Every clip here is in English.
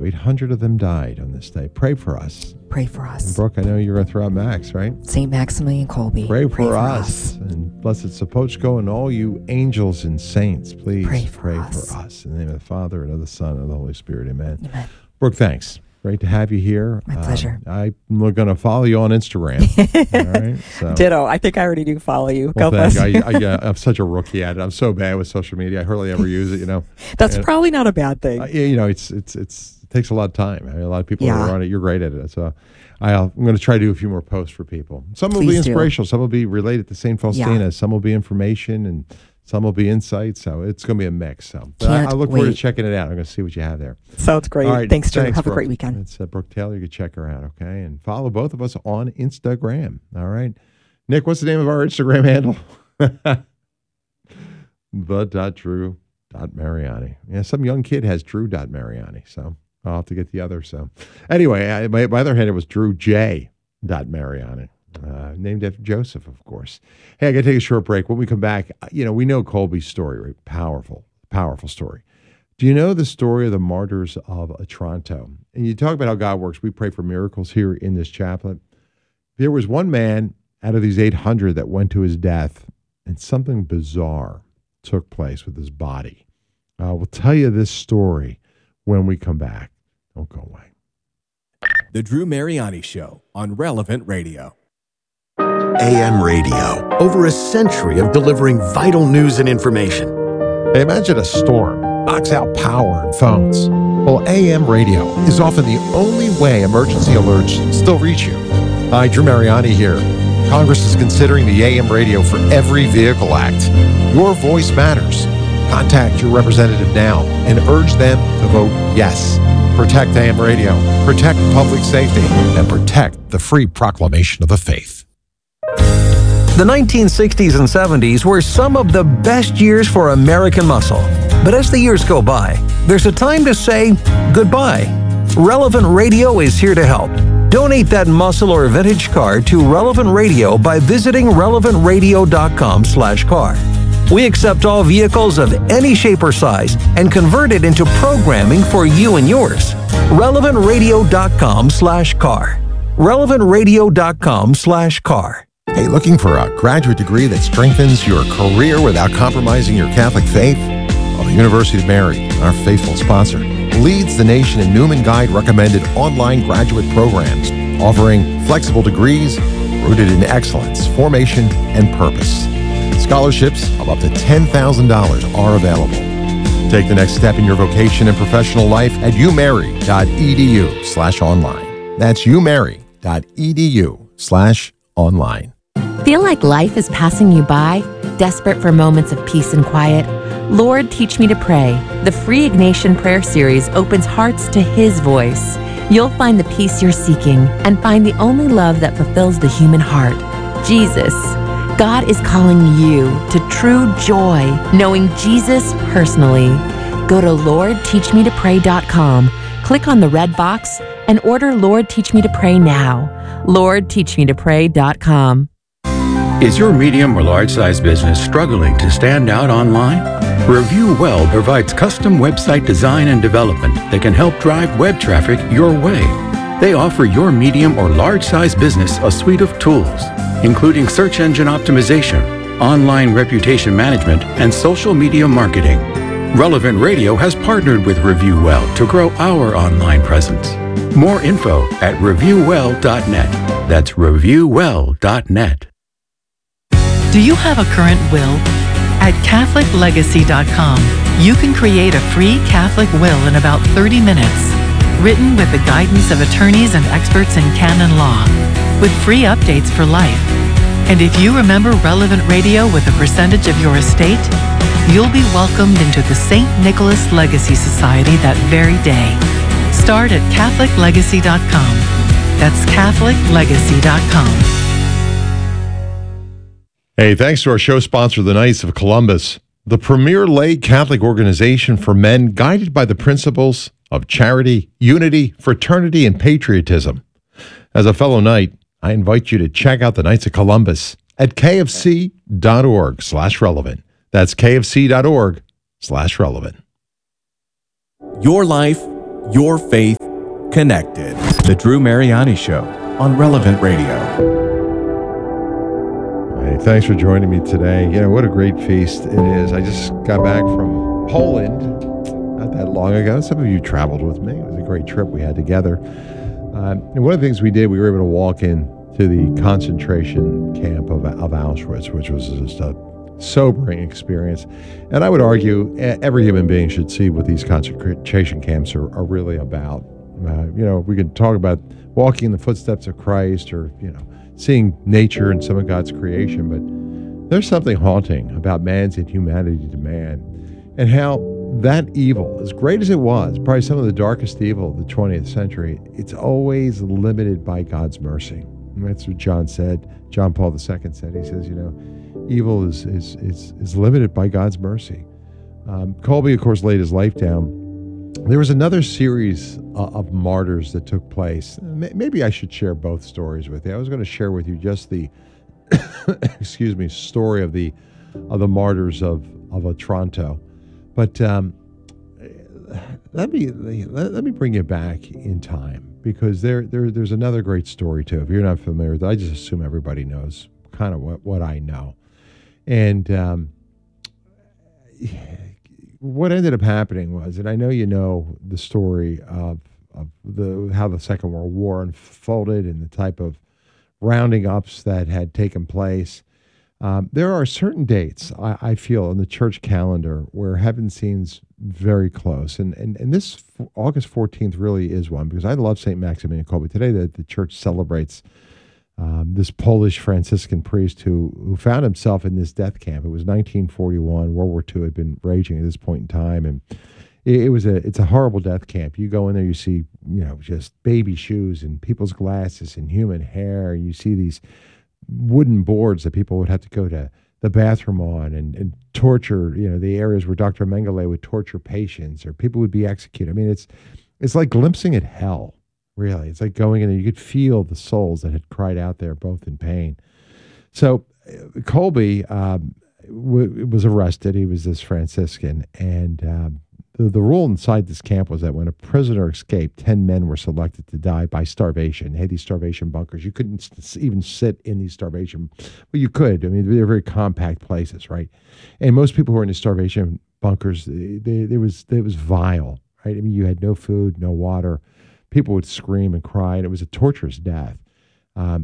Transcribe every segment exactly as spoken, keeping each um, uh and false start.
eight hundred of them died on this day. Pray for us. Pray for us. And Brooke, I know you're going to throw out Max, right? Saint Maximilian Kolbe. Pray for, Pray for us. us. And Blessed Sapochko and all you angels and saints, please Pray for pray us. for us. In the name of the Father, and of the Son, and of the Holy Spirit. Amen. Amen. Brooke, thanks. Great to have you here. My pleasure. Uh, I'm going to follow you on Instagram. All right. So. Ditto. I think I already do follow you. Well, God bless thank you. you. I, I, yeah, I'm such a rookie at it. I'm so bad with social media. I hardly ever use it. You know. That's and, probably not a bad thing. Uh, you know, it's it's it's it takes a lot of time. I mean, a lot of people Yeah. are on it. You're great at it. So I'll, I'm going to try to do a few more posts for people. Some will be Please do. inspirational. Some will be related to Saint Faustina. Yeah. Some will be information, and some will be insight. So it's going to be a mix. So but I, Can't I look forward to wait. checking it out. I'm going to see what you have there. Sounds great. All right, Thanks, Drew. Have a Brooke. great weekend. It's uh, Brooke Taylor. You can check her out, okay? And follow both of us on Instagram. All right. Nick, what's the name of our Instagram handle? the dot Drew dot Mariani. Yeah, some young kid has Drew dot Mariani, so I'll have to get the other. So anyway, I, my, my other handle was Drew J dot Mariani. Uh, named after Joseph, of course. Hey, I got to take a short break. When we come back, you know, we know Kolbe's story, right? Powerful, powerful story. Do you know the story of the martyrs of Otranto? And you talk about how God works. We pray for miracles here in this chaplet. There was one man out of these eight hundred that went to his death, and something bizarre took place with his body. Uh, we'll tell you this story when we come back. Don't go away. The Drew Mariani Show on Relevant Radio. A M radio, over a century of delivering vital news and information. Hey, imagine a storm knocks out power and phones. Well, A M radio is often the only way emergency alerts still reach you. Hi, Drew Mariani here. Congress is considering the A M radio for Every Vehicle Act. Your voice matters. Contact your representative now and urge them to vote yes. Protect A M radio, protect public safety, and protect the free proclamation of the faith. The nineteen sixties and seventies were some of the best years for American muscle. But as the years go by, there's a time to say goodbye. Relevant Radio is here to help. Donate that muscle or vintage car to Relevant Radio by visiting relevant radio dot com slash car. We accept all vehicles of any shape or size and convert it into programming for you and yours. relevant radio dot com slash car. relevant radio dot com slash car. Hey, looking for a graduate degree that strengthens your career without compromising your Catholic faith? Well, the University of Mary, our faithful sponsor, leads the nation in Newman Guide recommended online graduate programs, offering flexible degrees rooted in excellence, formation, and purpose. Scholarships of up to ten thousand dollars are available. Take the next step in your vocation and professional life at umary dot e d u slash online. That's umary dot e d u slash online. Feel like life is passing you by? Desperate for moments of peace and quiet? Lord, Teach Me to Pray. The free Ignatian Prayer Series opens hearts to His voice. You'll find the peace you're seeking and find the only love that fulfills the human heart, Jesus. God is calling you to true joy, knowing Jesus personally. Go to lord teach me to pray dot com, click on the red box, and order Lord Teach Me to Pray now. lord teach me to pray dot com. Is your medium or large-size business struggling to stand out online? Review Well provides custom website design and development that can help drive web traffic your way. They offer your medium or large-size business a suite of tools, including search engine optimization, online reputation management, and social media marketing. Relevant Radio has partnered with Review Well to grow our online presence. More info at review well dot net. That's review well dot net. Do you have a current will? At Catholic Legacy dot com, you can create a free Catholic will in about thirty minutes, written with the guidance of attorneys and experts in canon law, with free updates for life. And if you remember Relevant Radio with a percentage of your estate, you'll be welcomed into the Saint Nicholas Legacy Society that very day. Start at Catholic Legacy dot com. That's Catholic Legacy dot com. Hey, thanks to our show sponsor, the Knights of Columbus, the premier lay Catholic organization for men guided by the principles of charity, unity, fraternity, and patriotism. As a fellow Knight, I invite you to check out the Knights of Columbus at k f c dot org slash relevant. That's k f c dot org slash relevant. Your life, your faith, connected. The Drew Mariani Show on Relevant Radio. Hey, thanks for joining me today. You know, what a great feast it is. I just got back from Poland not that long ago. Some of you traveled with me. It was a great trip we had together. Um, and one of the things we did, we were able to walk in to the concentration camp of, of Auschwitz, which was just a sobering experience. And I would argue every human being should see what these concentration camps are, are really about. Uh, you know, we could talk about walking in the footsteps of Christ, or, you know, seeing nature and some of God's creation, but there's something haunting about man's inhumanity to man, and how that evil, as great as it was, probably some of the darkest evil of the twentieth century, it's always limited by God's mercy. And that's what John said. John Paul the Second said. He says, you know, evil is is is, is limited by God's mercy. Um, Colby, of course, laid his life down. There was another series uh, of martyrs that took place. Maybe I should share both stories with you. I was going to share with you just the, excuse me, story of the of the martyrs of of Otranto, but um, let me let, let me bring you back in time, because there there there's another great story too. If you're not familiar with it, I just assume everybody knows kind of what what I know, and. Um, What ended up happening was, and I know you know the story of, of the how the Second World War unfolded and the type of rounding ups that had taken place. Um, there are certain dates, I, I feel, in the church calendar where heaven seems very close. And and, and this August fourteenth really is one, because I love Saint Maximilian Kolbe. Today, the, the church celebrates Um, this Polish Franciscan priest who who found himself in this death camp. It was nineteen forty-one. World War Two had been raging at this point in time, and it, it was a it's a horrible death camp. You go in there, you see, you know, just baby shoes and people's glasses and human hair, and you see these wooden boards that people would have to go to the bathroom on, and, and torture. You know, the areas where Doctor Mengele would torture patients, or people would be executed. I mean, it's it's like glimpsing at hell. Really, it's like going in there. You could feel the souls that had cried out there, both in pain. So Kolbe um, w- was arrested. He was this Franciscan. And um, the, the rule inside this camp was that when a prisoner escaped, ten men were selected to die by starvation. They had these starvation bunkers. You couldn't s- even sit in these starvation, well, you could. I mean, they were very compact places, right? And most people who were in the starvation bunkers, they, they, there was, it was vile, right? I mean, you had no food, no water. People would scream and cry, and it was a torturous death. Um,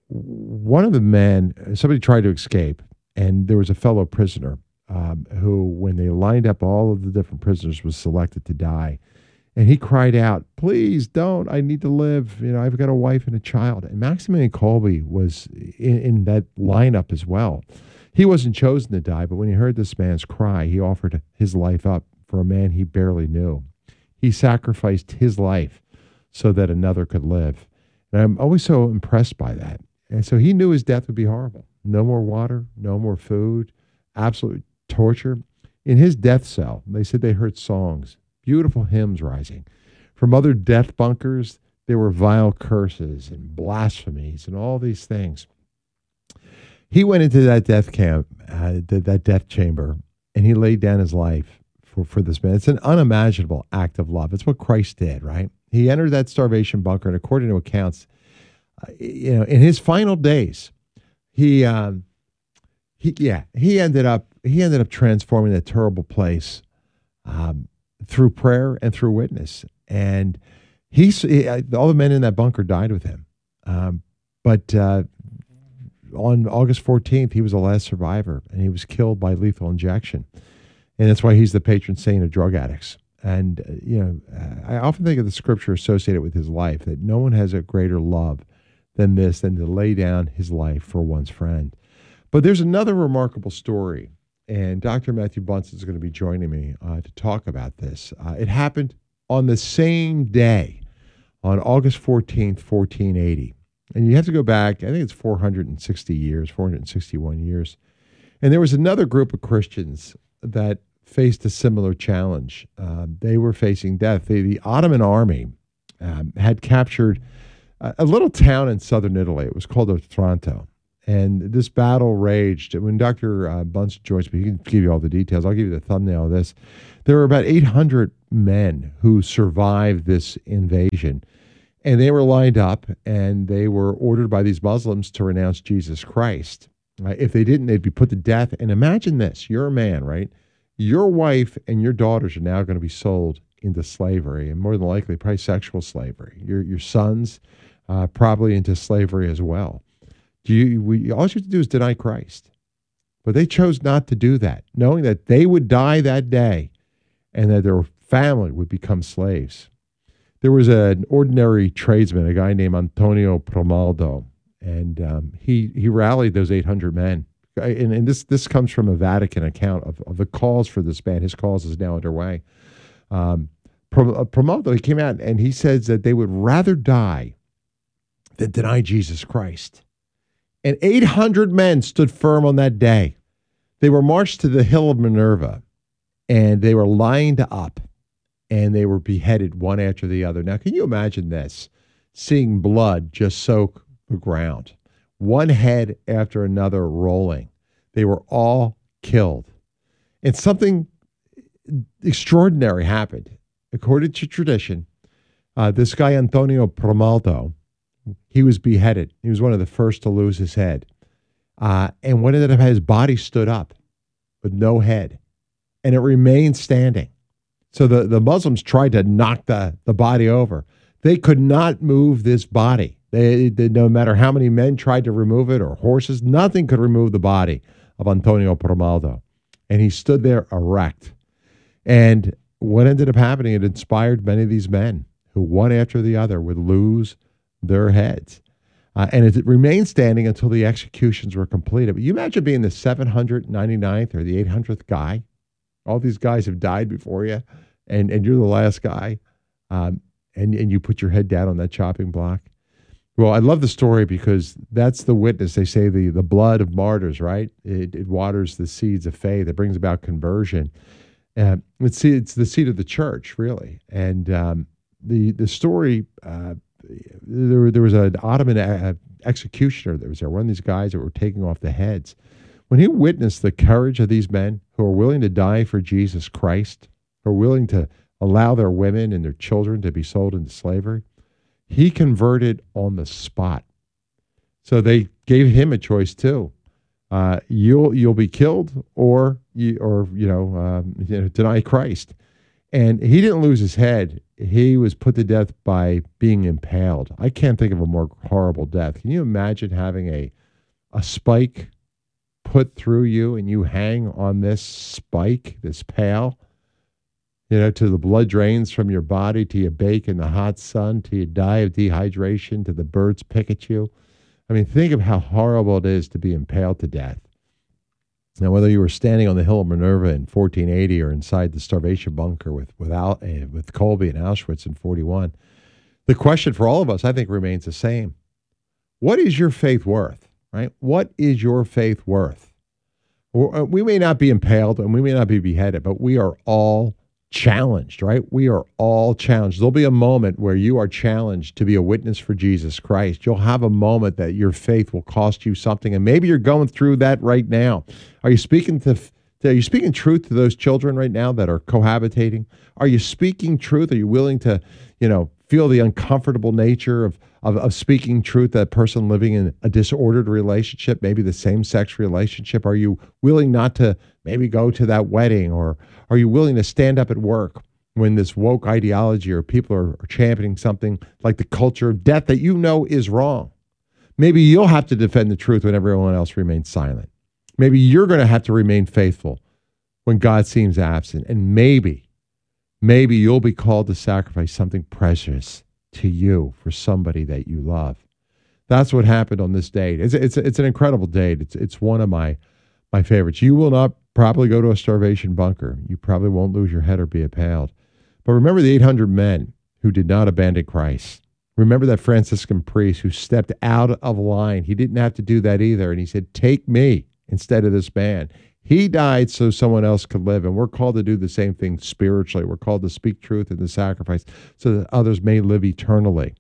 one of the men, somebody tried to escape, and there was a fellow prisoner um, who, when they lined up all of the different prisoners, was selected to die. And he cried out, "Please don't, I need to live. You know, I've got a wife and a child." And Maximilian Kolbe was in, in that lineup as well. He wasn't chosen to die, but when he heard this man's cry, he offered his life up for a man he barely knew. He sacrificed his life so that another could live. And I'm always so impressed by that. And so he knew his death would be horrible. No more water, no more food, absolute torture. In his death cell, they said they heard songs, beautiful hymns rising. From other death bunkers, there were vile curses and blasphemies and all these things. He went into that death camp, uh, that, that death chamber, and he laid down his life for, for this man. It's an unimaginable act of love. It's what Christ did, right? He entered that starvation bunker, and according to accounts, uh, you know, in his final days, he, um, he, yeah, he ended up, he ended up transforming that terrible place um, through prayer and through witness. And he, he, all the men in that bunker died with him. Um, but uh, on August fourteenth, he was the last survivor, and he was killed by lethal injection. And that's why he's the patron saint of drug addicts. And, uh, you know, I often think of the scripture associated with his life, that no one has a greater love than this, than to lay down his life for one's friend. But there's another remarkable story, and Doctor Matthew Bunson is going to be joining me uh, to talk about this. Uh, it happened on the same day, on August fourteenth, fourteen eighty. And you have to go back, I think it's four hundred sixty years, four hundred sixty-one years. And there was another group of Christians that faced a similar challenge. Uh, they were facing death. They, the Ottoman army um, had captured a, a little town in southern Italy. It was called Otranto. And this battle raged. When Doctor Uh, Bunce joins me, he can give you all the details. I'll give you the thumbnail of this. There were about eight hundred men who survived this invasion. And they were lined up and they were ordered by these Muslims to renounce Jesus Christ. Uh, if they didn't, they'd be put to death. And imagine this, you're a man, right? Your wife and your daughters are now going to be sold into slavery, and more than likely, probably sexual slavery. Your your sons uh, probably into slavery as well. Do you? We, all you have to do is deny Christ. But they chose not to do that, knowing that they would die that day and that their family would become slaves. There was an ordinary tradesman, a guy named Antonio Promaldo, and um, he he rallied those eight hundred men. And, and this this comes from a Vatican account of, of the cause for this ban. His cause is now underway. Um, Promaldo, he came out and he says that they would rather die than deny Jesus Christ. And eight hundred men stood firm on that day. They were marched to the Hill of Minerva, and they were lined up, and they were beheaded one after the other. Now, can you imagine this? Seeing blood just soak the ground, one head after another rolling. They were all killed. And something extraordinary happened. According to tradition, uh, this guy, Antonio Promaldo, he was beheaded. He was one of the first to lose his head. Uh, and what ended up, his body stood up with no head, and it remained standing. So the, the Muslims tried to knock the, the body over. They could not move this body. They, they, no matter how many men tried to remove it or horses, nothing could remove the body of Antonio Promaldo. And he stood there erect. And what ended up happening, it inspired many of these men who one after the other would lose their heads. Uh, and it remained standing until the executions were completed. But you imagine being the seven hundred ninety-ninth or the eight hundredth guy. All these guys have died before you, and, and you're the last guy, um, and, and you put your head down on that chopping block. Well, I love the story because that's the witness. They say the, the blood of martyrs, right? It, it waters the seeds of faith. It brings about conversion. Uh, it's, it's the seed of the church, really. And um, the the story, uh, there, there was an Ottoman uh, executioner that was there, one of these guys that were taking off the heads. When he witnessed the courage of these men who are willing to die for Jesus Christ, who are willing to allow their women and their children to be sold into slavery, he converted on the spot. So they gave him a choice too. Uh, you'll you'll be killed, or you or you know, um, you know deny Christ. And he didn't lose his head. He was put to death by being impaled. I can't think of a more horrible death. Can you imagine having a a spike put through you and you hang on this spike, this pail, you know, till the blood drains from your body, till you bake in the hot sun, till you die of dehydration, till the birds pick at you? I mean, think of how horrible it is to be impaled to death. Now, whether you were standing on the Hill of Minerva in fourteen eighty or inside the starvation bunker with without uh, with Kolbe in Auschwitz in forty-one, the question for all of us, I think, remains the same. What is your faith worth, right? What is your faith worth? We may not be impaled and we may not be beheaded, but we are all challenged, right? We are all challenged. There'll be a moment where you are challenged to be a witness for Jesus Christ. You'll have a moment that your faith will cost you something, and maybe you're going through that right now. Are you speaking to, to are you speaking truth to those children right now that are cohabitating? Are you speaking truth? Are you willing to, you know, feel the uncomfortable nature of of, of speaking truth to that person living in a disordered relationship, maybe the same-sex relationship? Are you willing not to maybe go to that wedding, or are you willing to stand up at work when this woke ideology or people are, are championing something like the culture of death that you know is wrong? Maybe you'll have to defend the truth when everyone else remains silent. Maybe you're going to have to remain faithful when God seems absent. And maybe, maybe you'll be called to sacrifice something precious to you for somebody that you love. That's what happened on this date. It's it's it's an incredible date. It's it's one of my my favorites. You will not probably go to a starvation bunker. You probably won't lose your head or be impaled. But remember the eight hundred men who did not abandon Christ. Remember that Franciscan priest who stepped out of line. He didn't have to do that either. And he said, take me instead of this man. He died so someone else could live. And we're called to do the same thing spiritually. We're called to speak truth in the sacrifice so that others may live eternally.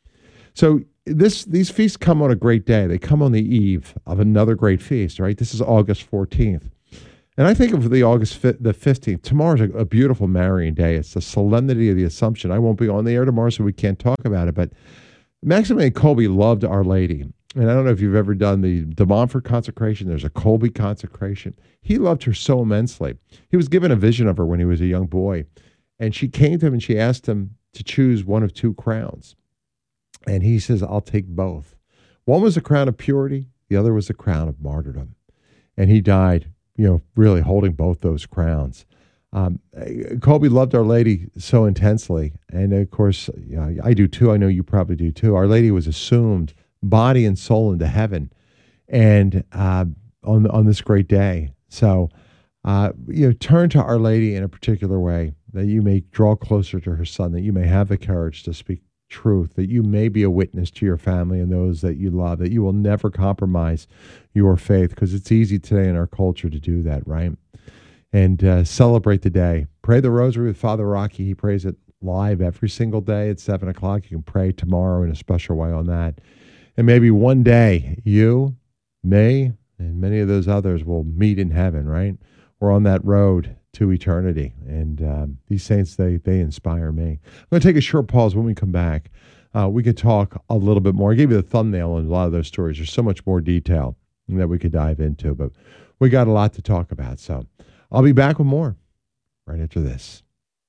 So this these feasts come on a great day. They come on the eve of another great feast, right? This is August fourteenth. And I think of the August fifth, the fifteenth. Tomorrow's a, a beautiful marrying day. It's the solemnity of the Assumption. I won't be on the air tomorrow, so we can't talk about it. But Maximilian Kolbe loved Our Lady. And I don't know if you've ever done the De Montfort consecration. There's a Kolbe consecration. He loved her so immensely. He was given a vision of her when he was a young boy. And she came to him and she asked him to choose one of two crowns. And he says, I'll take both. One was a crown of purity. The other was a crown of martyrdom. And he died, you know, really holding both those crowns. Um, Kolbe loved Our Lady so intensely. And of course, you know, I do too. I know you probably do too. Our Lady was assumed body and soul into heaven, and uh, on on this great day. So, uh, you know, turn to Our Lady in a particular way, that you may draw closer to her Son, that you may have the courage to speak truth, that you may be a witness to your family and those that you love, that you will never compromise your faith, because it's easy today in our culture to do that, right? And uh, celebrate the day. Pray the Rosary with Father Rocky. He prays it live every single day at seven o'clock. You can pray tomorrow in a special way on that. And maybe one day you, me, and many of those others will meet in heaven, right? We're on that road to eternity. And um, these saints, they they inspire me. I'm going to take a short pause. When we come back, uh, we could talk a little bit more. I gave you the thumbnail on a lot of those stories. There's so much more detail that we could dive into, but we got a lot to talk about. So I'll be back with more right after this.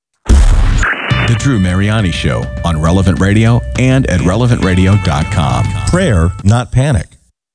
The Drew Mariani Show on Relevant Radio and at relevant radio dot com. Prayer, not panic.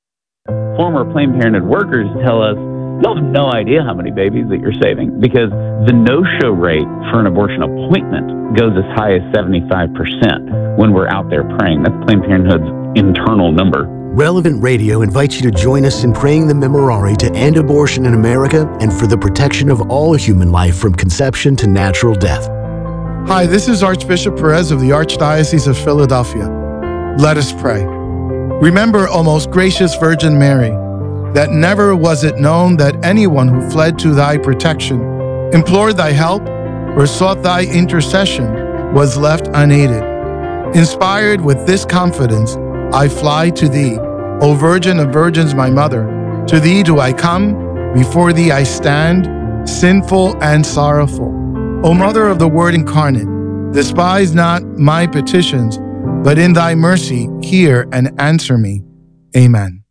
Former Planned Parenthood workers tell us, you have no idea how many babies that you're saving, because the no-show rate for an abortion appointment goes as high as seventy-five percent when we're out there praying. That's Planned Parenthood's internal number. Relevant Radio invites you to join us in praying the Memorare to end abortion in America and for the protection of all human life from conception to natural death. Hi, this is Archbishop Perez of the Archdiocese of Philadelphia. Let us pray. Remember, O most gracious Virgin Mary, that never was it known that anyone who fled to thy protection, implored thy help, or sought thy intercession was left unaided. Inspired with this confidence, I fly to thee, O Virgin of Virgins, my mother. To thee do I come, before thee I stand, sinful and sorrowful. O Mother of the Word incarnate, despise not my petitions, but in thy mercy hear and answer me. Amen.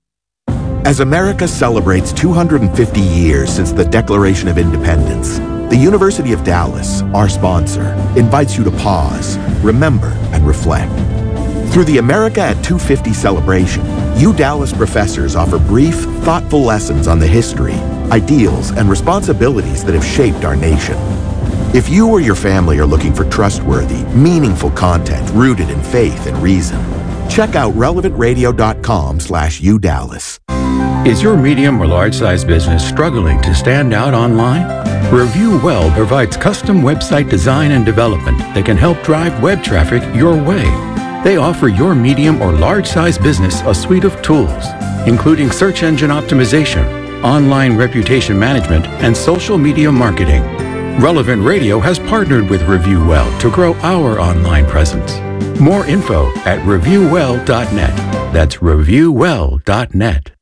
As America celebrates two hundred fifty years since the Declaration of Independence, the University of Dallas, our sponsor, invites you to pause, remember, and reflect. Through the America at two fifty celebration, U Dallas professors offer brief, thoughtful lessons on the history, ideals, and responsibilities that have shaped our nation. If you or your family are looking for trustworthy, meaningful content rooted in faith and reason, check out relevant radio dot com slash U Dallas. Is your medium or large size business struggling to stand out online? Review Well provides custom website design and development that can help drive web traffic your way. They offer your medium or large size business a suite of tools, including search engine optimization, online reputation management, and social media marketing. Relevant Radio has partnered with Review Well to grow our online presence. More info at review well dot net. That's review well dot net.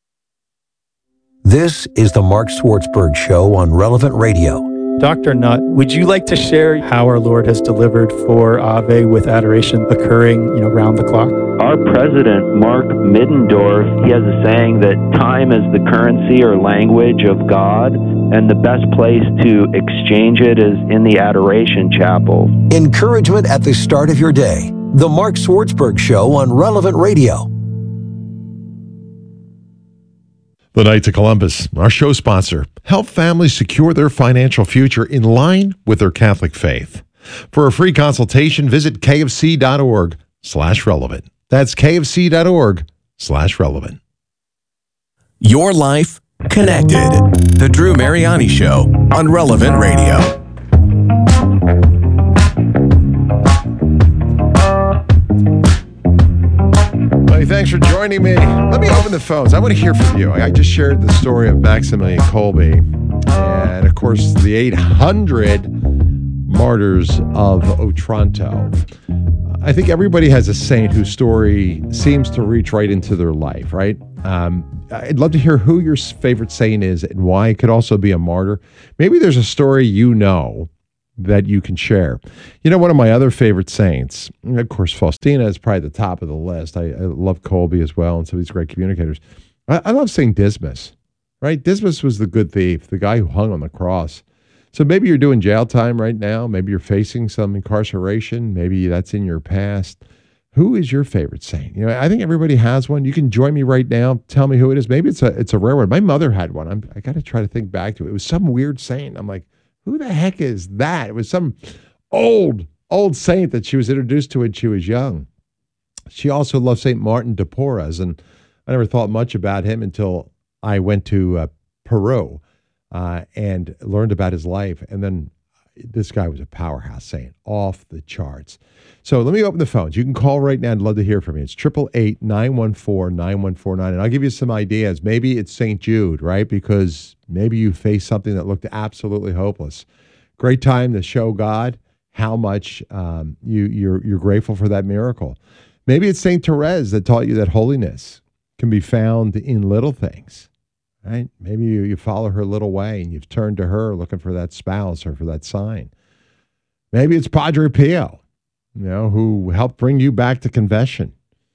This is the Mark Swartzberg Show on Relevant Radio. Doctor Nutt, would you like to share how our Lord has delivered for Ave with adoration occurring, you know, round the clock? Our president, Mark Middendorf, he has a saying that time is the currency or language of God, and the best place to exchange it is in the adoration chapel. Encouragement at the start of your day. The Mark Swartzberg Show on Relevant Radio. The Knights of Columbus, our show sponsor, help families secure their financial future in line with their Catholic faith. For a free consultation, visit kfc.org slash relevant. That's kfc.org slash relevant. Your life connected. The Drew Mariani Show on Relevant Radio. Hey, thanks for joining me. Let me open the phones. I want to hear from you. I just shared the story of Maximilian Kolbe and, of course, the eight hundred martyrs of Otranto. I think everybody has a saint whose story seems to reach right into their life, right? Um, I'd love to hear who your favorite saint is and why. It could also be a martyr. Maybe there's a story you know that you can share. You know, one of my other favorite saints, of course, Faustina is probably the top of the list. I, I love Colby as well and some of these great communicators. I, I love Saint Dismas, right? Dismas was the good thief, the guy who hung on the cross. So maybe you're doing jail time right now. Maybe you're facing some incarceration. Maybe that's in your past. Who is your favorite saint? You know, I think everybody has one. You can join me right now. Tell me who it is. Maybe it's a it's a rare one. My mother had one. I'm, I got to try to think back to it. It was some weird saint. I'm like, who the heck is that? It was some old, old saint that she was introduced to when she was young. She also loved Saint Martin de Porres, and I never thought much about him until I went to uh, Peru. Uh, and learned about his life. And then this guy was a powerhouse saint, off the charts. So let me open the phones. You can call right now. I'd love to hear from you. It's eight eight eight, nine one four, nine one four nine. And I'll give you some ideas. Maybe it's Saint Jude, right? Because maybe you faced something that looked absolutely hopeless. Great time to show God how much um, you, you're, you're grateful for that miracle. Maybe it's Saint Therese that taught you that holiness can be found in little things. Right? Maybe you, you follow her little way and you've turned to her looking for that spouse or for that sign. Maybe it's Padre Pio, you know, who helped bring you back to confession.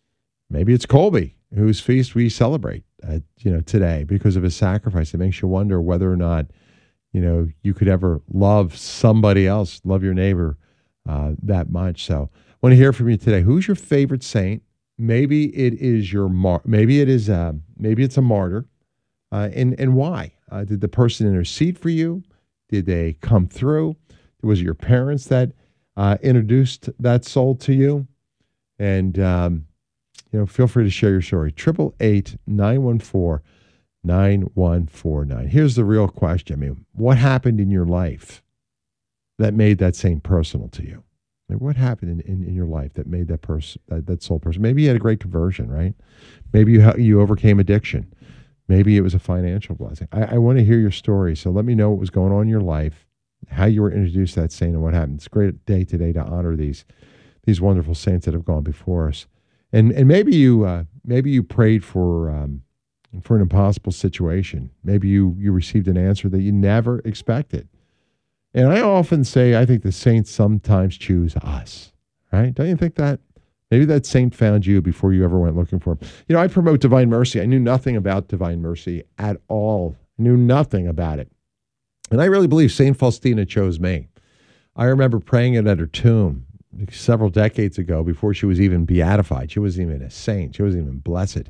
Maybe it's Colby, whose feast we celebrate, uh, you know, today because of his sacrifice. It makes you wonder whether or not, you know, you could ever love somebody else, love your neighbor uh, that much. So I want to hear from you today. Who's your favorite saint? Maybe it is your mar- maybe it is uh, maybe it's a martyr. Uh, and, and why? Uh, did the person intercede for you? Did they come through? Was it your parents that uh, introduced that soul to you? And, um, you know, feel free to share your story. eight eight eight, nine one four, nine one four nine. Here's the real question. I mean, what happened in your life that made that saint personal to you? I mean, what happened in, in, in your life that made that person, that, that soul person? Maybe you had a great conversion, right? Maybe you, you overcame addiction. Maybe it was a financial blessing. I, I want to hear your story. So let me know what was going on in your life, how you were introduced to that saint, and what happened. It's a great day today to honor these these wonderful saints that have gone before us. And and maybe you uh, maybe you prayed for um, for an impossible situation. Maybe you you received an answer that you never expected. And I often say I think the saints sometimes choose us. Right? Don't you think that? Maybe that saint found you before you ever went looking for him. You know, I promote Divine Mercy. I knew nothing about Divine Mercy at all. I knew nothing about it. And I really believe Saint Faustina chose me. I remember praying it at her tomb several decades ago before she was even beatified. She wasn't even a saint. She wasn't even blessed.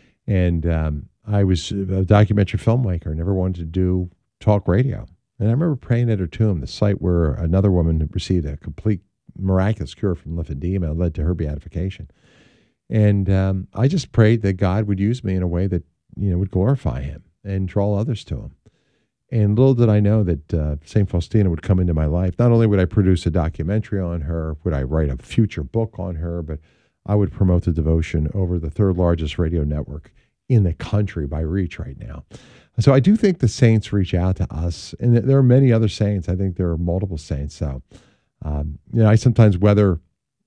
And um, I was a documentary filmmaker. I never wanted to do talk radio. And I remember praying at her tomb, the site where another woman received a complete miraculous cure from lymphedema led to her beatification. And um, I just prayed that God would use me in a way that, you know, would glorify him and draw others to him. And little did I know that uh, Saint Faustina would come into my life. Not only would I produce a documentary on her, would I write a future book on her, but I would promote the devotion over the third largest radio network in the country by reach right now. So I do think the saints reach out to us. And there are many other saints. I think there are multiple saints. So Um, you know, I sometimes, whether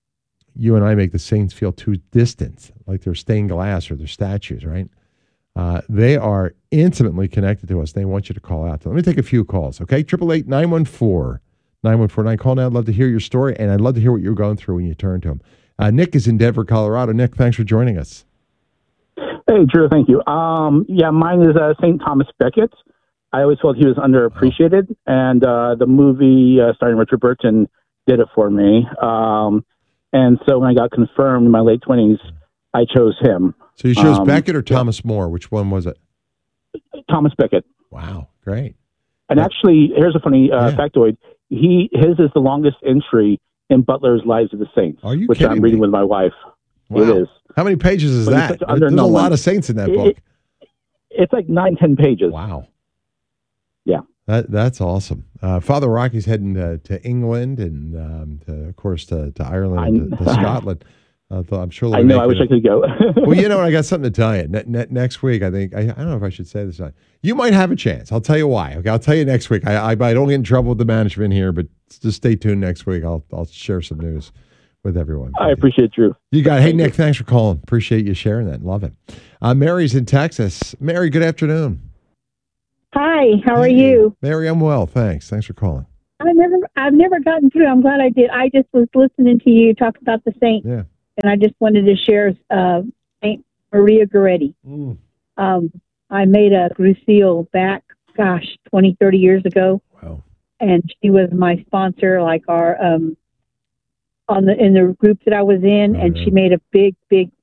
you and I make the saints feel too distant, like they're stained glass or they're statues, right? Uh, they are intimately connected to us. They want you to call out. So let me take a few calls, okay? eight eight eight, nine one four, nine one four nine. Call now. I'd love to hear your story, and I'd love to hear what you're going through when you turn to him. Uh, Nick is in Denver, Colorado. Nick, thanks for joining us. Hey, Drew, thank you. Um, yeah, mine is uh, Saint Thomas Becket. I always felt he was underappreciated, oh. and uh, the movie uh, starring Richard Burton did it for me. Um, and so when I got confirmed in my late twenties, I chose him. So you chose um, Becket or Thomas yeah. More? Which one was it? Thomas Becket. Wow, great. And yeah. actually, here's a funny uh, yeah. factoid. He His is the longest entry in Butler's Lives of the Saints, Are you which kidding I'm reading me? with my wife. Wow. It is. How many pages is but that? There's a lot of saints in that it, book. It, it's like nine, ten pages. Wow. Yeah. That, that's awesome. Uh, Father Rocky's heading to, to England and, um, to, of course, to, to Ireland, to, to Scotland. Uh, I'm sure. I know. I wish I could go. Well, you know what? I got something to tell you. Ne- ne- next week, I think, I, I don't know if I should say this. You might have a chance. I'll tell you why. Okay, I'll tell you next week. I, I, I don't get in trouble with the management here, but just stay tuned next week. I'll, I'll share some news with everyone. I appreciate it, Drew. You got it. Hey, Nick, thanks for calling. Appreciate you sharing that. Love it. Uh, Mary's in Texas. Mary, good afternoon. Hi, how are Hey. you? Mary, I'm well. Thanks. Thanks for calling. I never, I've never gotten through. I'm glad I did. I just was listening to you talk about the saint, Yeah. and I just wanted to share uh, Saint Maria Goretti. Mm. Um, I made a Grusil back, gosh, twenty, thirty years ago. Wow. And she was my sponsor, like our um, on the in the group that I was in, Oh, and yeah. she made a big, big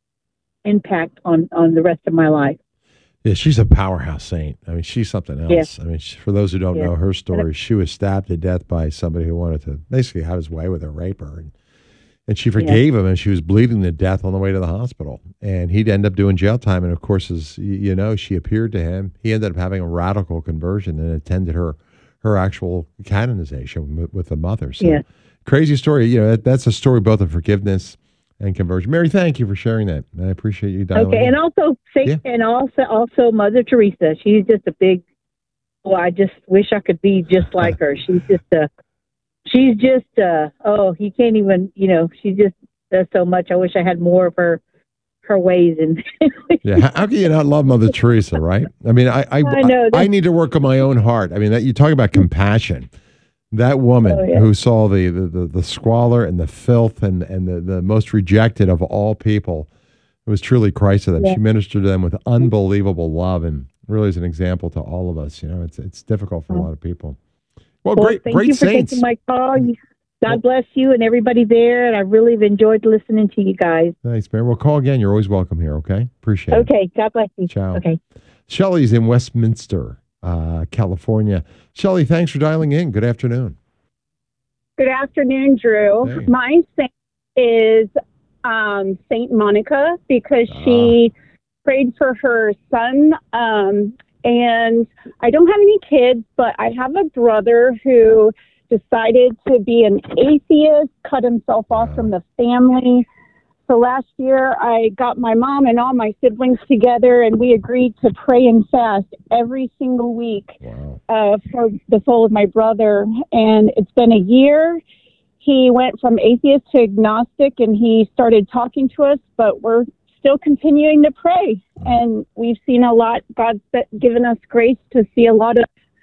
impact on on the rest of my life. Yeah, she's a powerhouse saint. I mean, she's something else. Yeah. I mean, she, for those who don't Yeah. know her story, she was stabbed to death by somebody who wanted to basically have his way with her, rape her. And, and she forgave him, and she was bleeding to death on the way to the hospital. And he'd end up doing jail time. And of course, as y- you know, she appeared to him. He ended up having a radical conversion and attended her her actual canonization with, with the mother. So Yeah. crazy story. You know, that, that's a story both of forgiveness and conversion. Mary, thank you for sharing that. I appreciate you dialing Okay, in. and also Saint, Yeah. and also also Mother Teresa. She's just a big. Oh, I just wish I could be just like her. She's just a. She's just uh oh, you can't even, you know, she just does so much. I wish I had more of her her ways and Yeah, how, how can you not love Mother Teresa, right? I mean, I I, I know, I, that's- need to work on my own heart. I mean, that, you talk about compassion. That woman Oh, yeah. who saw the, the, the, the squalor and the filth and, and the, the most rejected of all people, it was truly Christ to them. Yeah. She ministered to them with unbelievable love and really is an example to all of us. You know, it's it's difficult for a lot of people. Well, Well, great, thank great you for saints. taking my call. You- God bless you and everybody there, and I really have enjoyed listening to you guys. Thanks, Mary. Well, call again. You're always welcome here, okay? Appreciate it. Okay, God bless you. Ciao. Okay. Shelley's in Westminster, uh, California. Shelley, thanks for dialing in. Good afternoon. Good afternoon, Drew. Hey. My saint is um, Saint Monica because she prayed for her son. Um, and I don't have any kids, but I have a brother who decided to be an atheist, cut himself off from the family. So last year, I got my mom and all my siblings together, and we agreed to pray and fast every single week uh, for the soul of my brother. And it's been a year. He went from atheist to agnostic, and he started talking to us, but we're still continuing to pray. And we've seen a lot. God's given us grace to see a lot of,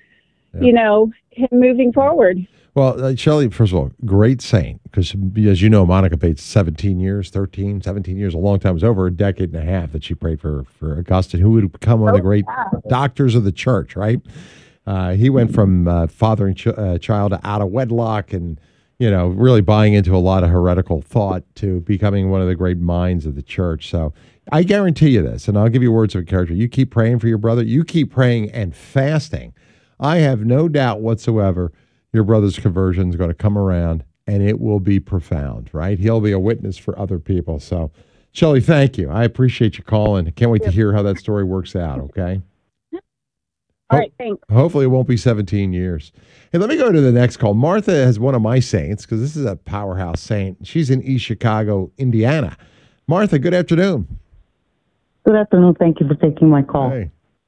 you know, him moving forward. Well, uh, Shelley, first of all, great saint, because as you know, Monica prayed seventeen years, thirteen, seventeen years, a long time. It was over a decade and a half that she prayed for, for Augustine, who would become one of the great doctors of the church, right? Uh, he went from uh, fathering ch- uh, child out of wedlock and, you know, really buying into a lot of heretical thought to becoming one of the great minds of the church. So I guarantee you this, and I'll give you words of encouragement. You keep praying for your brother. You keep praying and fasting. I have no doubt whatsoever your brother's conversion is going to come around, and it will be profound, right? He'll be a witness for other people. So, Shelley, thank you. I appreciate you calling. Can't wait to hear how that story works out, okay? All right, thanks. Hopefully it won't be seventeen years. Hey, let me go to the next call. Martha has one of my saints, because this is a powerhouse saint. She's in East Chicago, Indiana. Martha, good afternoon. Good afternoon. Thank you for taking my call. Hey.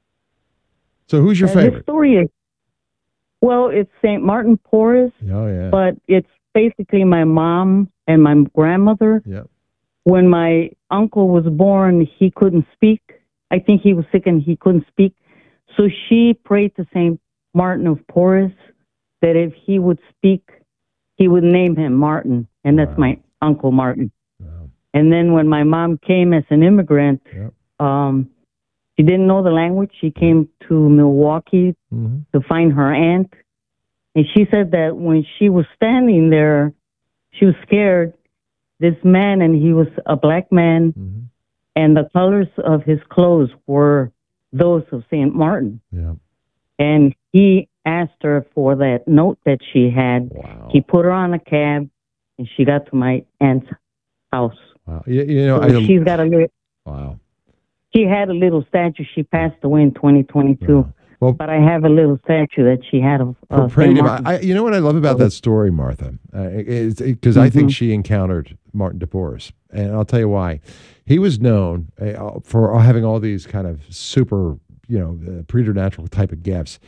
So who's your Uh, This favorite? story is, well, it's Saint Martin Porres, Oh, yeah. but it's basically my mom and my grandmother. Yeah. When my uncle was born, he couldn't speak. I think he was sick and he couldn't speak. So she prayed to Saint Martin of Porres that if he would speak, he would name him Martin. And that's my Uncle Martin. And then when my mom came as an immigrant, um, she didn't know the language. She came to Milwaukee Mm-hmm. to find her aunt. And she said that when she was standing there, she was scared. This man, and he was a black man, Mm-hmm. and the colors of his clothes were those of Saint Martin. Yeah. And he asked her for that note that she had. He put her on a cab, and she got to my aunt's house. Wow. You, you know, So I, she's got a little. Wow. She had a little statue. She passed away in twenty twenty-two. Well, but I have a little statue that she had of uh, Pray Saint to- Martin. I, you know what I love about that story, Martha, because uh, because I think Mhm. she encountered Martin de Porres, and I'll tell you why. He was known uh, for having all these kind of super, you know, uh, preternatural type of gifts,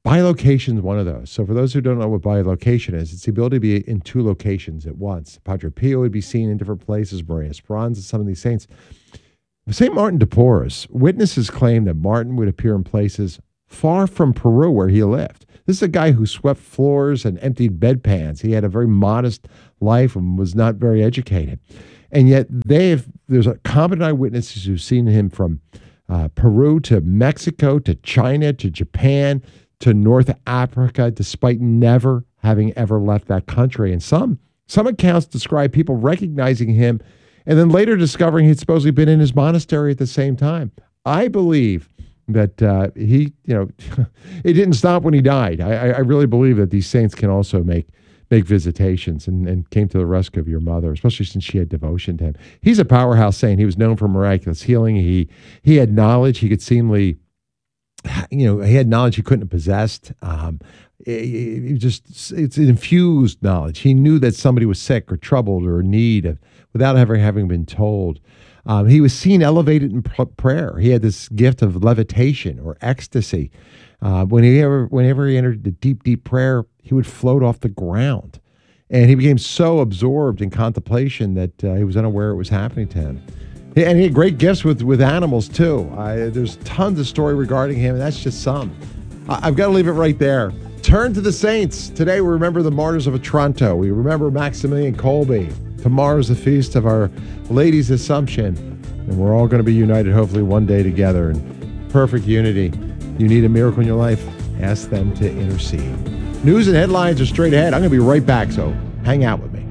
Bilocation is one of those. So for those who don't know what bilocation is, it's the ability to be in two locations at once. Padre Pio would be seen in different places, Maria Esperanza, some of these saints. Saint Martin de Porres, witnesses claim that Martin would appear in places far from Peru where he lived. This is a guy who swept floors and emptied bedpans. He had a very modest life and was not very educated. And yet they have, there's a competent eyewitnesses who've seen him from uh, Peru to Mexico to China to Japan to North Africa, despite never having ever left that country. And some some accounts describe people recognizing him and then later discovering he'd supposedly been in his monastery at the same time. I believe that uh, he, you know, it didn't stop when he died. I, I really believe that these saints can also make make visitations and, and came to the rescue of your mother, especially since she had devotion to him. He's a powerhouse saint. He was known for miraculous healing. He he had knowledge. He could seemingly, you know, he had knowledge he couldn't have possessed. Um, it, it just, it's infused knowledge. He knew that somebody was sick or troubled or in need of, without ever having been told. Um, he was seen elevated in pr- prayer. He had this gift of levitation or ecstasy. Uh, when he ever, whenever he entered the deep, deep prayer, he would float off the ground. And he became so absorbed in contemplation that uh, he was unaware it was happening to him. And he had great gifts with, with animals, too. I, there's tons of story regarding him, and that's just some. I, I've got to leave it right there. Turn to the saints. Today we remember the martyrs of Otranto. We remember Maximilian Kolbe. Tomorrow's the feast of Our Lady's Assumption. And we're all going to be united, hopefully, one day together in perfect unity. You need a miracle in your life? Ask them to intercede. News and headlines are straight ahead. I'm going to be right back, so hang out with me.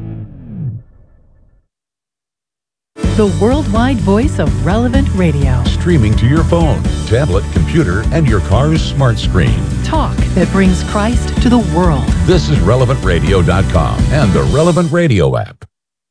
The worldwide voice of Relevant Radio. Streaming to your phone, tablet, computer, and your car's smart screen. Talk that brings Christ to the world. This is relevant radio dot com and the Relevant Radio app.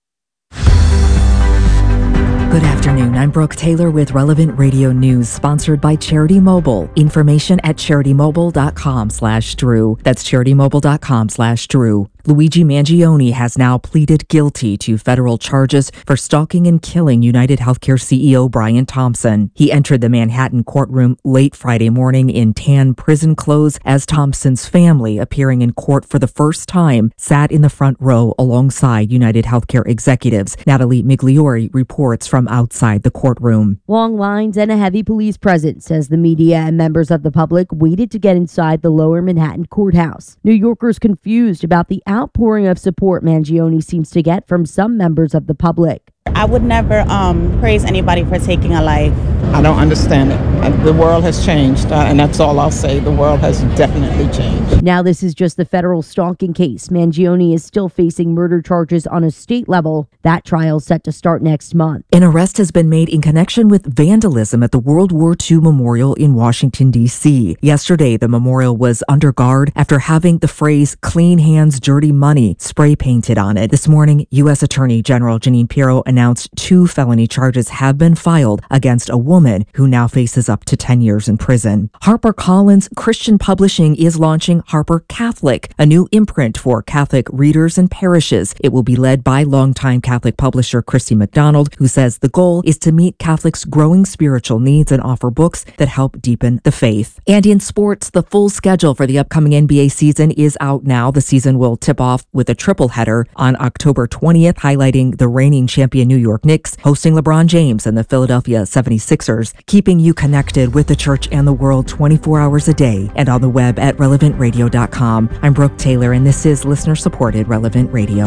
Good afternoon. I'm Brooke Taylor with Relevant Radio News, sponsored by Charity Mobile. Information at CharityMobile.com slash Drew. That's CharityMobile.com slash Drew. Luigi Mangione has now pleaded guilty to federal charges for stalking and killing United Healthcare C E O Brian Thompson. He entered the Manhattan courtroom late Friday morning in tan prison clothes as Thompson's family, appearing in court for the first time, sat in the front row alongside United Healthcare executives. Natalie Migliori reports from outside the courtroom. Long lines and a heavy police presence as the media and members of the public waited to get inside the lower Manhattan courthouse. New Yorkers confused about the outpouring of support Mangione seems to get from some members of the public. I would never um, praise anybody for taking a life. I don't understand it. The world has changed, uh, and that's all I'll say. The world has definitely changed. Now this is just the federal stalking case. Mangione is still facing murder charges on a state level. That trial is set to start next month. An arrest has been made in connection with vandalism at the World War Two Memorial in Washington, D C. Yesterday, the memorial was under guard after having the phrase "clean hands, dirty money" spray painted on it. This morning, U S Attorney General Jeanine Pirro announced two felony charges have been filed against a woman who now faces up to ten years in prison. HarperCollins Christian Publishing is launching Harper Catholic, a new imprint for Catholic readers and parishes. It will be led by longtime Catholic publisher Christy McDonald, who says the goal is to meet Catholics' growing spiritual needs and offer books that help deepen the faith. And in sports, the full schedule for the upcoming N B A season is out now. The season will tip off with a triple header on October twentieth, highlighting the reigning champion New York Knicks hosting LeBron James and the Philadelphia seventy-sixers, keeping you connected with the church and the world twenty-four hours a day and on the web at relevant radio dot com. I'm Brooke Taylor, and this is listener-supported Relevant Radio.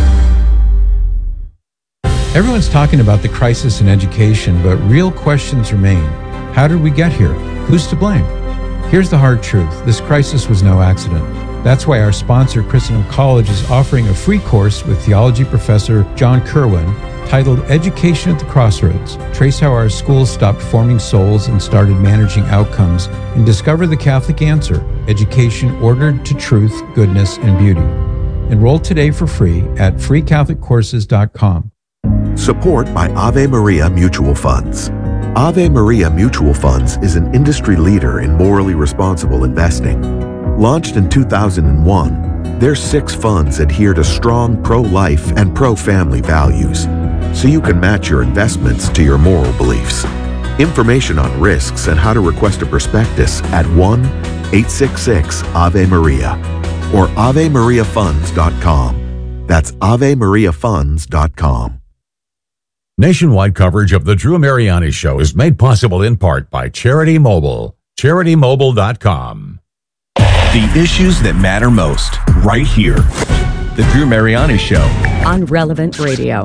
Everyone's talking about the crisis in education, but real questions remain. How did we get here? Who's to blame? Here's the hard truth. This crisis was no accident. That's why our sponsor, Christendom College, is offering a free course with theology professor John Kerwin titled Education at the Crossroads. Trace how our schools stopped forming souls and started managing outcomes, and discover the Catholic answer: education ordered to truth, goodness, and beauty. Enroll today for free at free catholic courses dot com. Support by Ave Maria Mutual Funds. Ave Maria Mutual Funds is an industry leader in morally responsible investing. Launched in two thousand one, their six funds adhere to strong pro-life and pro-family values, so you can match your investments to your moral beliefs. Information on risks and how to request a prospectus at one eight six six Ave Maria or ave maria funds dot com. That's ave maria funds dot com. Nationwide coverage of The Drew Mariani Show is made possible in part by Charity Mobile. charity mobile dot com. The issues that matter most, right here. The Drew Mariani Show. On Relevant Radio.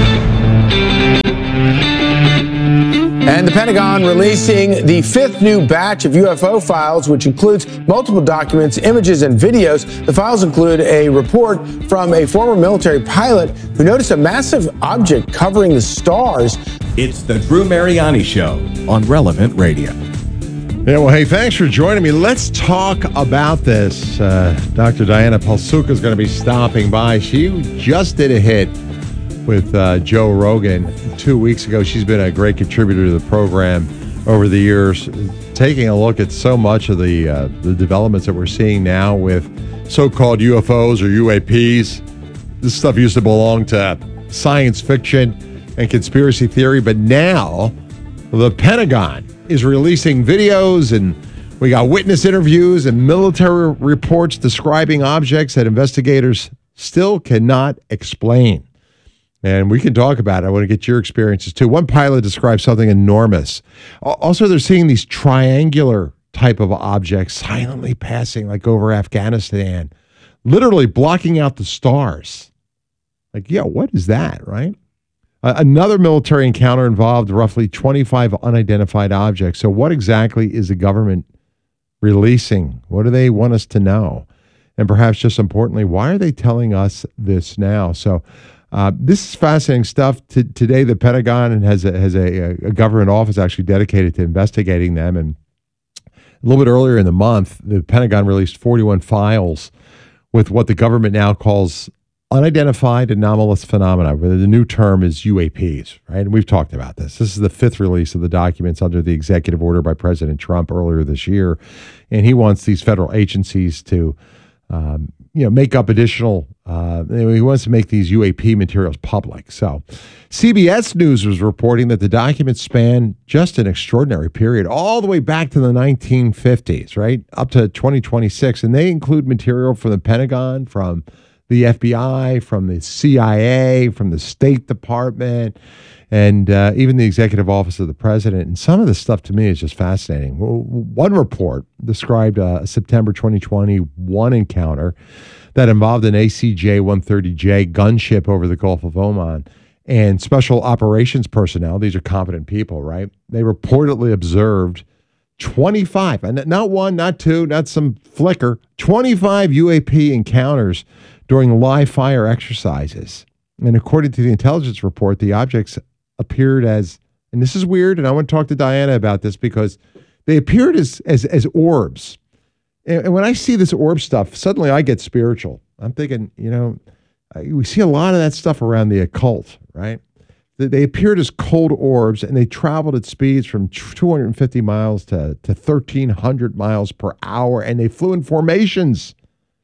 And the Pentagon releasing the fifth new batch of U F O files, which includes multiple documents, images, and videos. The files include a report from a former military pilot who noticed a massive object covering the stars. It's the Drew Mariani Show on Relevant Radio. Yeah, well, hey, thanks for joining me. Let's talk about this. Uh, Doctor Diana Palsuka is going to be stopping by. She just did a hit with uh, Joe Rogan two weeks ago. She's been a great contributor to the program over the years, taking a look at so much of the uh, the developments that we're seeing now with so-called U F Os or U A Ps. This stuff used to belong to science fiction and conspiracy theory, but now the Pentagon is releasing videos, and we got witness interviews and military reports describing objects that investigators still cannot explain. And we can talk about it. I want to get your experiences too. One pilot described something enormous. Also, they're seeing these triangular type of objects silently passing like over Afghanistan, literally blocking out the stars. Like, yeah, what is that, right? Uh, another military encounter involved roughly twenty-five unidentified objects. So what exactly is the government releasing? What do they want us to know? And perhaps just importantly, why are they telling us this now? So uh, this is fascinating stuff. T- today, the Pentagon has a, has a, a government office actually dedicated to investigating them. And a little bit earlier in the month, the Pentagon released forty-one files with what the government now calls unidentified anomalous phenomena, where the new term is U A Ps, right? And we've talked about this. This is the fifth release of the documents under the executive order by President Trump earlier this year. And he wants these federal agencies to, um, you know, make up additional, uh, he wants to make these U A P materials public. So C B S News was reporting that the documents span just an extraordinary period, all the way back to the nineteen fifties, right? Up to twenty twenty-six. And they include material from the Pentagon, from the F B I, from the C I A, from the State Department, and uh, even the Executive Office of the President. And some of this stuff to me is just fascinating. One report described a September twenty twenty-one encounter that involved an A C J one thirty J gunship over the Gulf of Oman. And special operations personnel, these are competent people, right? They reportedly observed twenty-five, and not one, not two, not some flicker, twenty-five U A P encounters during live fire exercises. And according to the intelligence report, the objects appeared as, and this is weird, and I want to talk to Diana about this because they appeared as as, as orbs. And, and when I see this orb stuff, suddenly I get spiritual. I'm thinking, you know, we see a lot of that stuff around the occult, right? They appeared as cold orbs, and they traveled at speeds from two hundred fifty miles to, to thirteen hundred miles per hour, and they flew in formations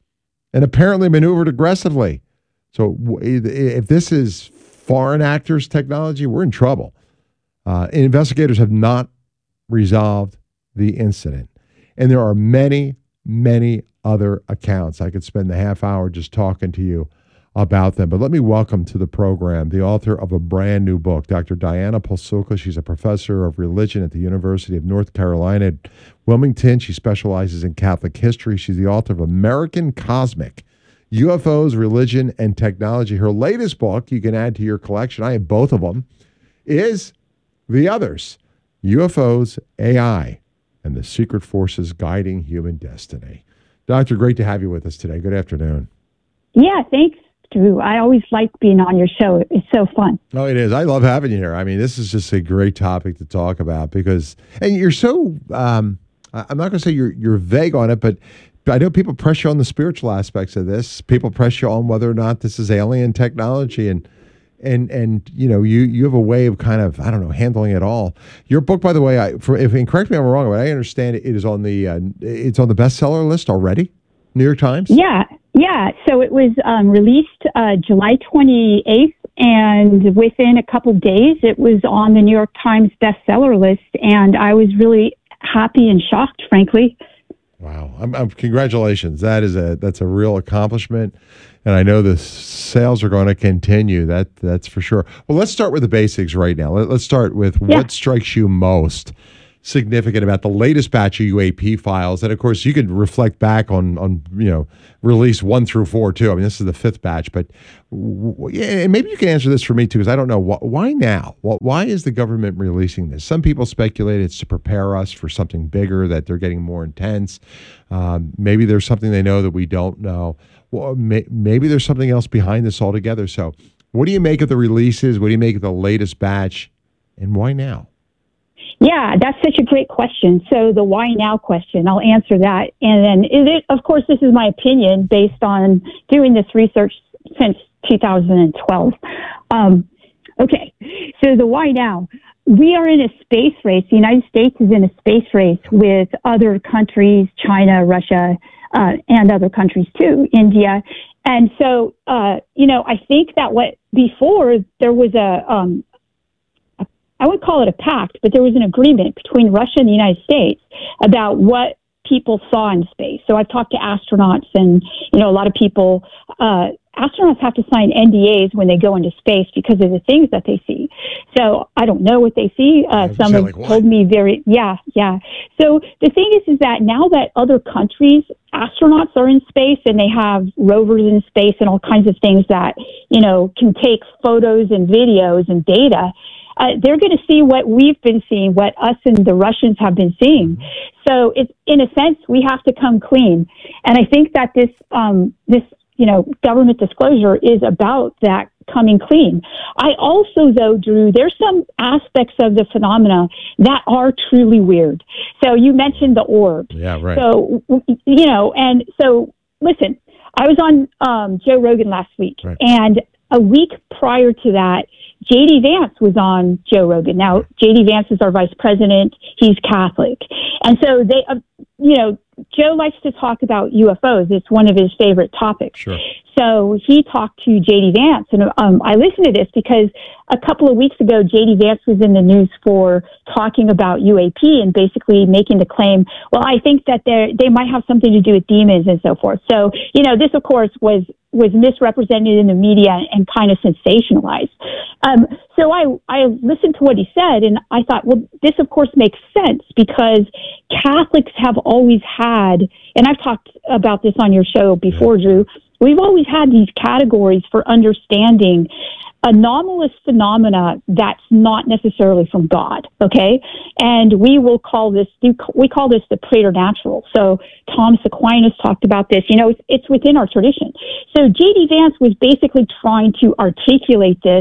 and apparently maneuvered aggressively. So if this is foreign actors' technology, we're in trouble. Uh, investigators have not resolved the incident. And there are many, many other accounts. I could spend the half hour just talking to you about them. But let me welcome to the program the author of a brand new book, Doctor Diana Palsuka. She's a professor of religion at the University of North Carolina at Wilmington. She specializes in Catholic history. She's the author of American Cosmic, U F Os, Religion, and Technology. Her latest book, you can add to your collection, I have both of them, is The Others, U F Os, A I, and the Secret Forces Guiding Human Destiny. Doctor, great to have you with us today. Good afternoon. Yeah, thanks, Drew. I always like being on your show. It's so fun. Oh, it is. I love having you here. I mean, this is just a great topic to talk about because, and you're so, um, I'm not going to say you're you're vague on it, but I know people press you on the spiritual aspects of this. People press you on whether or not this is alien technology, and and and you know, you you have a way of kind of, I don't know, handling it all. Your book, by the way, I for, if and correct me if I'm wrong, but I understand it, it is on the uh, it's on the bestseller list already. New York Times. Yeah, yeah. So it was um, released uh, July twenty-eighth, And within a couple days, it was on the New York Times bestseller list. And I was really happy and shocked, frankly. Wow. I'm, I'm, congratulations. That is a, that's a real accomplishment. And I know the sales are going to continue. That That's for sure. Well, let's start with the basics right now. Let, let's start with Yeah. what strikes you most significant about the latest batch of U A P files. And of course, you could reflect back on, on you know, release one through four, too. I mean, this is the fifth batch. But w- yeah, and maybe you can answer this for me, too, because I don't know. Wh- why now? Wh- Why is the government releasing this? Some people speculate it's to prepare us for something bigger, that they're getting more intense. Um, maybe there's something they know that we don't know. Well, may- maybe there's something else behind this altogether. So what do you make of the releases? What do you make of the latest batch? And why now? Yeah, that's such a great question. So the why now question, I'll answer that. And then, is it, of course, this is my opinion based on doing this research since two thousand twelve. Um, okay, so the why now. We are in a space race. The United States is in a space race with other countries, China, Russia, uh, and other countries too, India. And so, uh, you know, I think that what before there was a, um, I would call it a pact, but there was an agreement between Russia and the United States about what people saw in space. So I've talked to astronauts, and, you know, a lot of people, uh, astronauts have to sign N D As when they go into space because of the things that they see. So I don't know what they see. Uh, some have like, told me very, yeah, yeah. So the thing is, is that now that other countries, astronauts are in space and they have rovers in space and all kinds of things that, you know, can take photos and videos and data, Uh, they're going to see what we've been seeing, what us and the Russians have been seeing. So it's, in a sense, we have to come clean. And I think that this, um, this, you know, government disclosure is about that coming clean. I also, though, Drew, there's some aspects of the phenomena that are truly weird. So you mentioned the orb. Yeah, right. So, you know, and so listen, I was on um, Joe Rogan last week, Right. and a week prior to that, J D Vance was on Joe Rogan. Now, J D Vance is our vice president. He's Catholic. And so they, uh, you know, Joe likes to talk about U F Os. It's one of his favorite topics. Sure. So he talked to J D Vance, and um, I listened to this because a couple of weeks ago, J D Vance was in the news for talking about U A P and basically making the claim, well, I think that they they might have something to do with demons and so forth. So, you know, this, of course, was was misrepresented in the media and kind of sensationalized. Um, so I, I listened to what he said, and I thought, well, this, of course, makes sense because Catholics have always had, and I've talked about this on your show before, Drew, we've always had these categories for understanding anomalous phenomena that's not necessarily from God, okay? And we will call this, we call this the preternatural. So Thomas Aquinas talked about this. You know, it's, it's within our tradition. So J D Vance was basically trying to articulate this,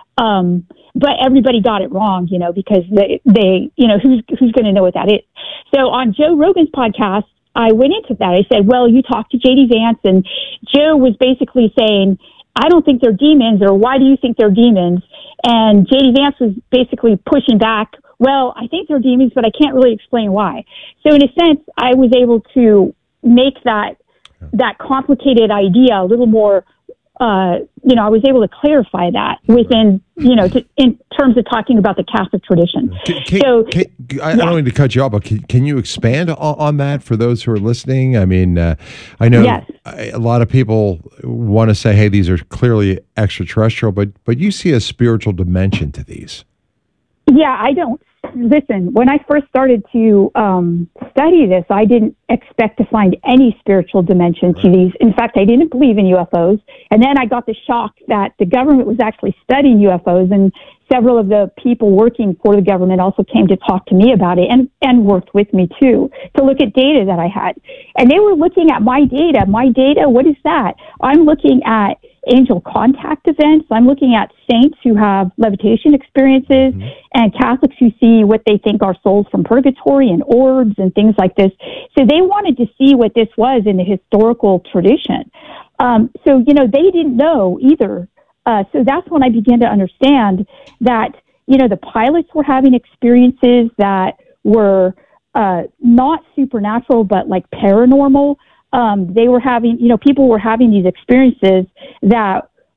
um, but everybody got it wrong, you know, because they, they you know, who's, who's going to know what that is? So on Joe Rogan's podcast, I went into that. I said, well, you talked to J D Vance, and Joe was basically saying, I don't think they're demons, or why do you think they're demons? And J D Vance was basically pushing back, well, I think they're demons, but I can't really explain why. So in a sense, I was able to make that that complicated idea a little more, uh, you know, I was able to clarify that within, you know, to, in terms of talking about the Catholic tradition. Can, can, so can, I, I don't mean to cut you off, but can, can you expand on, on that for those who are listening? I mean, uh, I know Yes. a lot of people want to say, hey, these are clearly extraterrestrial, but but you see a spiritual dimension to these. Yeah, I don't. Listen, when I first started to um, study this, I didn't expect to find any spiritual dimension to these. In fact, I didn't believe in U F Os. And then I got the shock that the government was actually studying U F Os, and several of the people working for the government also came to talk to me about it and, and worked with me too to look at data that I had. And they were looking at my data. My data, what is that? I'm looking at angel contact events. I'm looking at saints who have levitation experiences mm-hmm. and Catholics who see what they think are souls from purgatory and orbs and things like this. So they wanted to see what this was in the historical tradition. Um, so, you know, they didn't know either. Uh, so that's when I began to understand that, you know, the pilots were having experiences that were uh, not supernatural, but like paranormal. Um, they were having, you know, people were having these experiences that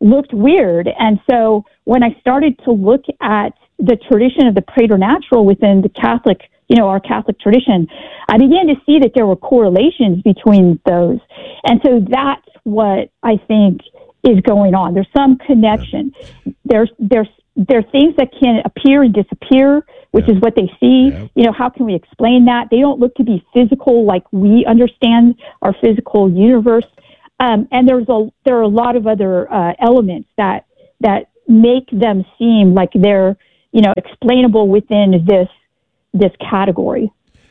looked weird. And so when I started to look at the tradition of the preternatural within the Catholic, you know, our Catholic tradition, I began to see that there were correlations between those. And so that's what I think is going on. There's some connection. There's, there's, there are things that can appear and disappear, which yeah. is what they see. Yeah. You know, how can we explain that? They don't look to be physical like we understand our physical universe. Um, and there's a, there are a lot of other uh, elements that, that make them seem like they're, you know, explainable within this, this category.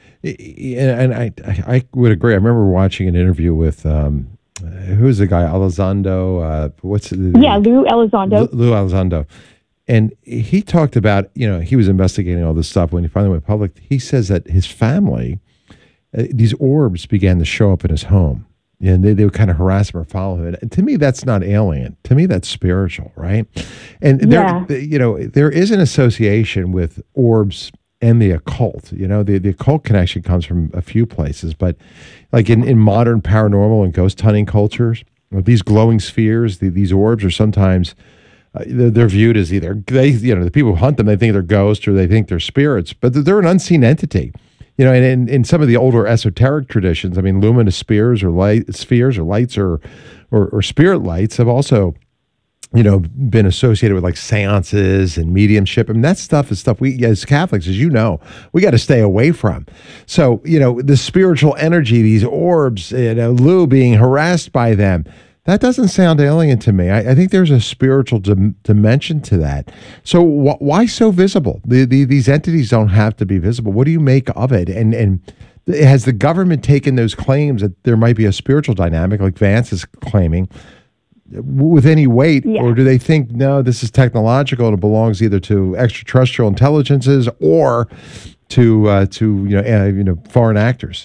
And I, I would agree. I remember watching an interview with, um, who's the guy? Elizondo, uh, what's the, yeah, Lou Elizondo. Lou Elizondo. And he talked about, you know, he was investigating all this stuff when he finally went public. He says that his family, uh, these orbs began to show up in his home. And they, they would kind of harass him or follow him. And to me, that's not alien. To me, that's spiritual, right? And yeah. there, you know, there is an association with orbs and the occult. You know, the, the occult connection comes from a few places. But like in, in modern paranormal and ghost hunting cultures, these glowing spheres, the, these orbs are sometimes... Uh, they're, they're viewed as either they, you know, the people who hunt them, they think they're ghosts or they think they're spirits, but they're, they're an unseen entity. You know, and in, in some of the older esoteric traditions, I mean, luminous spheres or light spheres or lights or, or or spirit lights have also, you know, been associated with like seances and mediumship. I mean, that stuff is stuff we, as Catholics, as you know, we got to stay away from. So, you know, the spiritual energy, these orbs, you know, Lou being harassed by them. That doesn't sound alien to me. I, I think there's a spiritual dim- dimension to that. So wh- why so visible? The, the, these entities don't have to be visible. What do you make of it? And and has the government taken those claims that there might be a spiritual dynamic, like Vance is claiming, with any weight? Yeah. Or do they think, no, this is technological and it belongs either to extraterrestrial intelligences or to uh, to you know uh, you know foreign actors?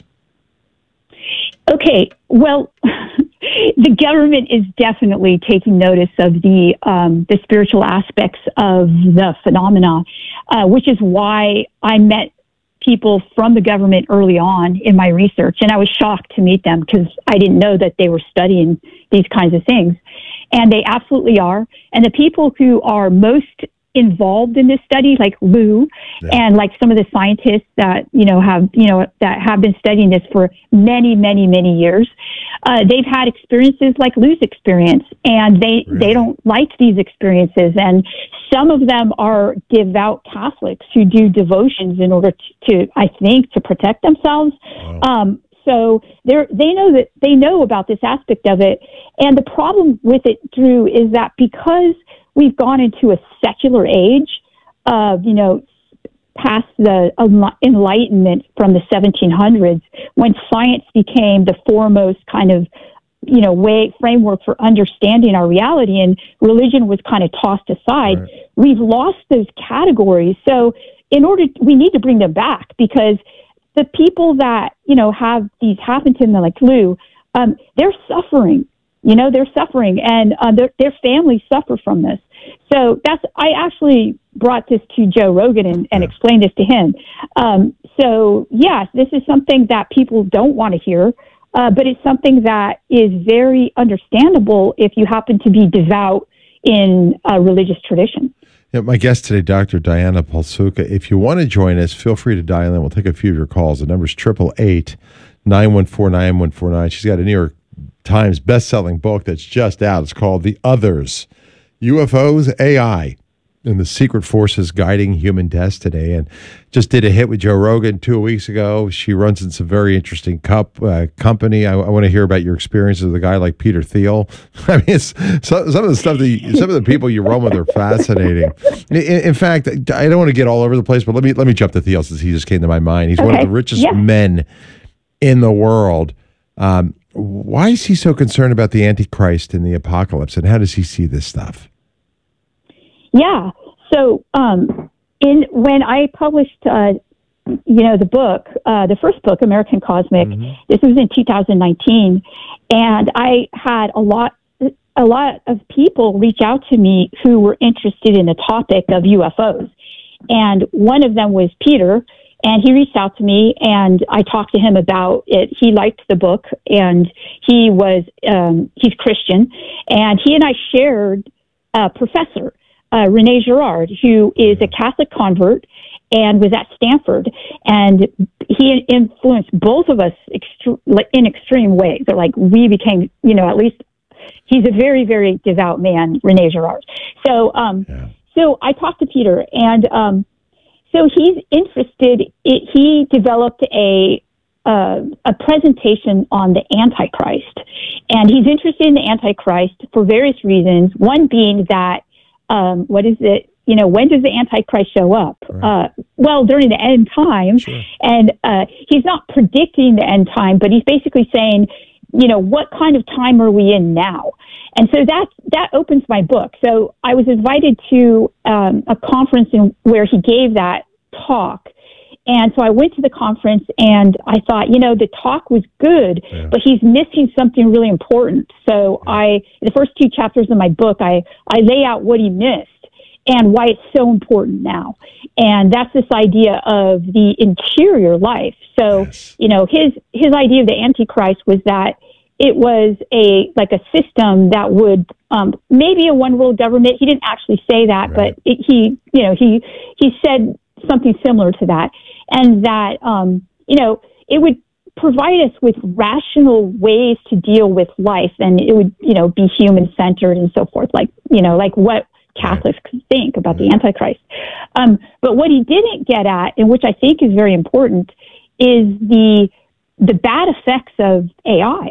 Okay, well. The government is definitely taking notice of the um, the spiritual aspects of the phenomena, uh, which is why I met people from the government early on in my research, and I was shocked to meet them because I didn't know that they were studying these kinds of things, and they absolutely are. And the people who are most involved in this study, like Lou, yeah. and like some of the scientists that you know have you know that have been studying this for many, many, many years. Uh, they've had experiences like Lou's experience, and they really? they don't like these experiences. And some of them are devout Catholics who do devotions in order to, to I think, to protect themselves. Wow. Um, so they they know that they know about this aspect of it. And the problem with it, Drew, is that because we've gone into a secular age of, you know, past the Enlightenment from the seventeen hundreds, when science became the foremost kind of, you know, way framework for understanding our reality, and religion was kind of tossed aside. Right. We've lost those categories. So in order, to, we need to bring them back, because the people that, you know, have these happen to them, like Lou, um, they're suffering. You know, they're suffering, and uh, their, their families suffer from this. So that's, I actually brought this to Joe Rogan and, and yeah. explained this to him. Um, so, yes, this is something that people don't want to hear, uh, but it's something that is very understandable if you happen to be devout in a religious tradition. Yeah, my guest today, Doctor Diana Polsuka. If you want to join us, feel free to dial in. We'll take a few of your calls. The number's eight eight eight, nine one four, nine one four nine. She's got a New York Times best-selling book that's just out. It's called The Others, U F Os, A I, and the Secret Forces Guiding Human Destiny. And just did a hit with Joe Rogan two weeks ago. She runs in some very interesting cup, uh, company. I, I want to hear about your experiences with a guy like Peter Thiel. I mean, it's, so, some of the stuff that you, some of the people you run with are fascinating. In, in fact, I don't want to get all over the place, but let me let me jump to Thiel since he just came to my mind. He's okay. one of the richest yeah. men in the world. Um, Why is he so concerned about the Antichrist and the apocalypse, and how does he see this stuff? Yeah. So, um, in when I published, uh, you know, the book, uh, the first book, American Cosmic, mm-hmm. this was in two thousand nineteen, and I had a lot, a lot of people reach out to me who were interested in the topic of U F Os, and one of them was Peter. And he reached out to me, and I talked to him about it. He liked the book, and he was, um, he's Christian. And he and I shared uh, professor, uh, Rene Girard, who is a Catholic convert and was at Stanford, and he influenced both of us extre- in extreme ways. They're like we became, you know, at least he's a very, very devout man, Rene Girard. So, um, yeah. so I talked to Peter, and um, so he's interested. It, he developed a uh, a presentation on the Antichrist, and he's interested in the Antichrist for various reasons. One being that um, what is it? You know, when does the Antichrist show up? Right. Uh, well, during the end time. Sure. And uh, he's not predicting the end time, but he's basically saying, you know, what kind of time are we in now? And so that that opens my book. So I was invited to um, a conference in, where he gave that talk. And so I went to the conference and I thought, you know, the talk was good, yeah. but he's missing something really important. So yeah. I, in the first two chapters of my book, I, I lay out what he missed and why it's so important now. And that's this idea of the interior life. So, yes. you know, his, his idea of the Antichrist was that it was a, like a system that would, um, maybe a one world government. He didn't actually say that, right. but it, he, you know, he, he said something similar to that. And that, um, you know, it would provide us with rational ways to deal with life, and it would, you know, be human centered and so forth. Like, you know, like what Catholics right. think about right. the Antichrist. Um, but what he didn't get at, and which I think is very important, is the the bad effects of A I,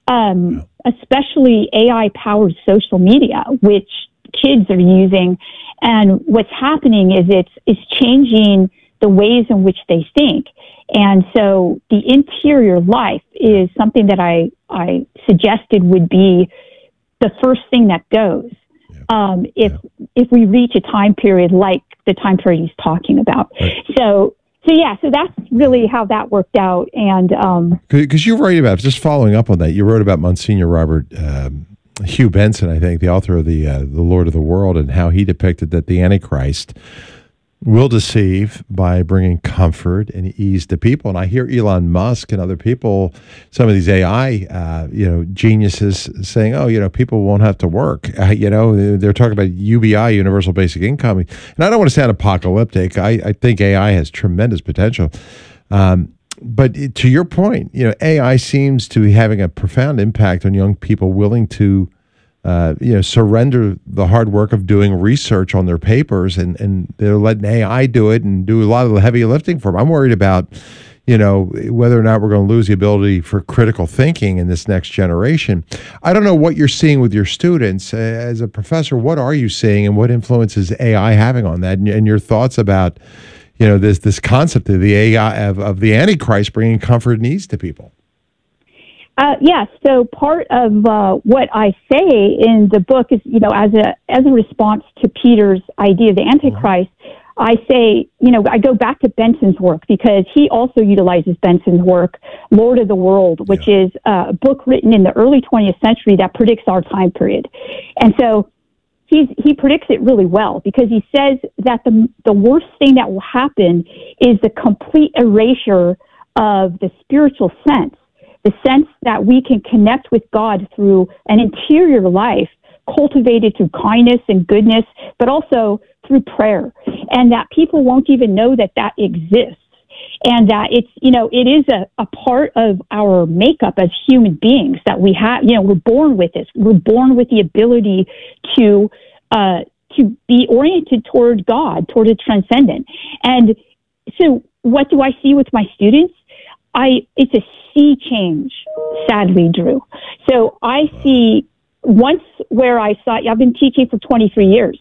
um, yeah. especially A I-powered social media, which kids are using. And what's happening is it's it's changing the ways in which they think. And so the interior life is something that I, I suggested would be the first thing that goes. Um, if yeah. if we reach a time period like the time period he's talking about, right. so so yeah, so that's really how that worked out. And um, because you write about, just following up on that, you wrote about Monsignor Robert um, Hugh Benson, I think, the author of the uh, the Lord of the World, and how he depicted that the Antichrist will deceive by bringing comfort and ease to people. And I hear Elon Musk and other people, some of these A I, uh, you know, geniuses saying, oh, you know, people won't have to work. Uh, you know, they're talking about U B I, Universal Basic Income. And I don't want to sound apocalyptic. I, I think A I has tremendous potential. Um, but it, to your point, you know, A I seems to be having a profound impact on young people willing to Uh, you know, surrender the hard work of doing research on their papers, and, and they're letting A I do it and do a lot of the heavy lifting for them. I'm worried about, you know, whether or not we're going to lose the ability for critical thinking in this next generation. I don't know what you're seeing with your students. Uh, as a professor, what are you seeing, and what influence is A I having on that? And, and your thoughts about, you know, this this concept of the A I, of, of the Antichrist bringing comfort and ease to people. Uh, yes. So part of uh, what I say in the book is, you know, as a as a response to Peter's idea of the Antichrist, mm-hmm. I say, you know, I go back to Benson's work, because he also utilizes Benson's work, Lord of the World, which yeah. is uh, a book written in the early twentieth century that predicts our time period. And so he's, he predicts it really well, because he says that the the worst thing that will happen is the complete erasure of the spiritual sense. The sense that we can connect with God through an interior life cultivated through kindness and goodness, but also through prayer, and that people won't even know that that exists, and that it's, you know, it is a, a part of our makeup as human beings that we have, you know, we're born with this. We're born with the ability to, uh, to be oriented toward God, toward the transcendent. And so what do I see with my students? I, it's a sea change, sadly, Drew. So I see once where I saw, I've been teaching for twenty-three years.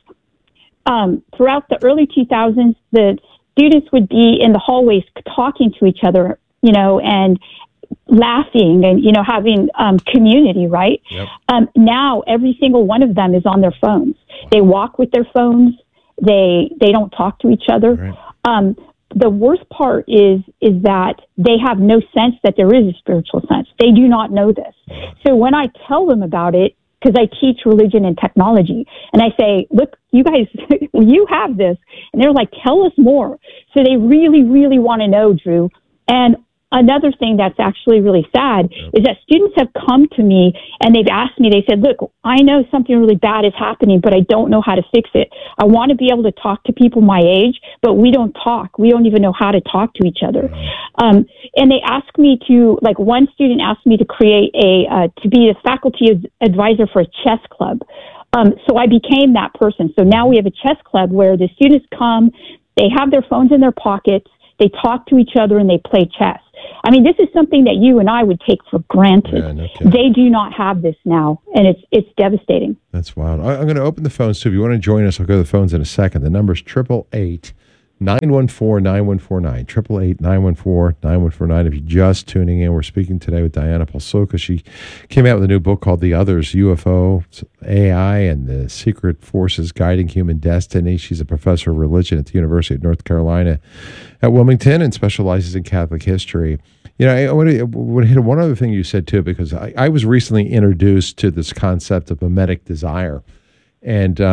Um, throughout the early two thousands, the students would be in the hallways talking to each other, you know, and laughing and, you know, having um, community, right? Yep. Um, now, every single one of them is on their phones. They walk with their phones. They, they don't talk to each other. Right. Um, The worst part is is that they have no sense that there is a spiritual sense. They do not know this. So when I tell them about it, because I teach religion and technology, and I say, look, you guys, you have this. And they're like, tell us more. So they really, really want to know, Drew. And another thing that's actually really sad is that students have come to me and they've asked me, they said, look, I know something really bad is happening, but I don't know how to fix it. I want to be able to talk to people my age, but we don't talk. We don't even know how to talk to each other. Um, and they asked me to, like one student asked me to create a, uh, to be a faculty ad- advisor for a chess club. Um, so I became that person. So now we have a chess club where the students come, they have their phones in their pockets, they talk to each other, and they play chess. I mean, this is something that you and I would take for granted. Yeah, no kidding. They do not have this now, and it's it's devastating. That's wild. I, I'm going to open the phones, too. If you want to join us, I'll go to the phones in a second. The number is eight eight eight, nine one four, nine one four nine. eight eight eight, nine one four, nine one four nine. If you're just tuning in, we're speaking today with Diana Polsoka. She came out with a new book called The Others, U F O, A I, and the Secret Forces Guiding Human Destiny. She's a professor of religion at the University of North Carolina at Wilmington and specializes in Catholic history. You know, I want to, want to hit on one other thing you said, too, because I, I was recently introduced to this concept of mimetic desire. And uh,